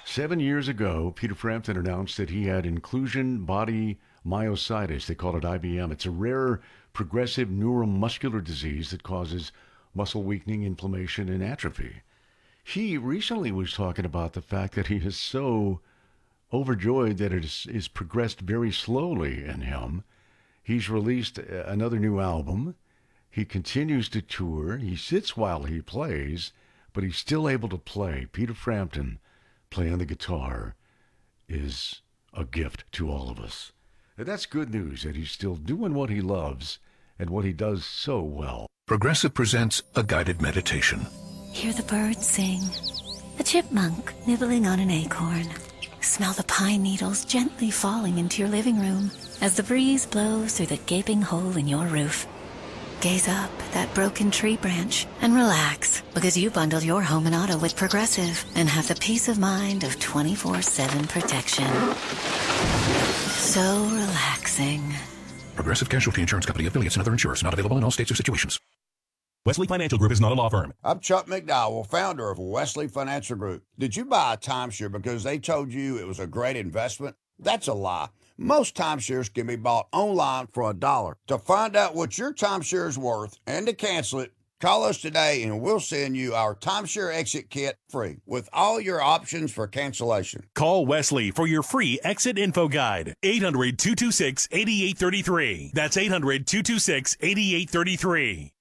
7 years ago, Peter Frampton announced that he had inclusion body myositis. They call it IBM. It's a rare progressive neuromuscular disease that causes muscle weakening, inflammation, and atrophy. He recently was talking about the fact that he is so overjoyed that it is progressed very slowly in him. He's released another new album. He continues to tour. He sits while he plays, but he's still able to play. Peter Frampton playing the guitar is a gift to all of us. And that's good news that he's still doing what he loves and what he does so well. Progressive presents a guided meditation. Hear the birds sing, a chipmunk nibbling on an acorn. Smell the pine needles gently falling into your living room as the breeze blows through the gaping hole in your roof. Gaze up at that broken tree branch and relax, because you bundled your home and auto with Progressive and have the peace of mind of 24/7 protection. So relaxing. Progressive Casualty Insurance Company, affiliates, and other insurers. Not available in all states or situations. Wesley Financial Group is not a law firm. I'm Chuck McDowell, founder of Wesley Financial Group. Did you buy a timeshare because they told you it was a great investment? That's a lie. Most timeshares can be bought online for $1. To find out what your timeshare is worth and to cancel it, call us today and we'll send you our timeshare exit kit free with all your options for cancellation. Call Wesley for your free exit info guide. 800-226-8833. That's 800-226-8833.